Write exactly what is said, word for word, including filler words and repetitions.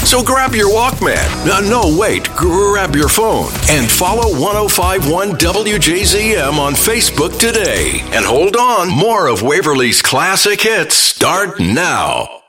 So grab your Walkman. Uh, no, wait, grab your phone and follow ten fifty-one W J Z M on Facebook today. And hold on, more of Waverly's classic hits start now.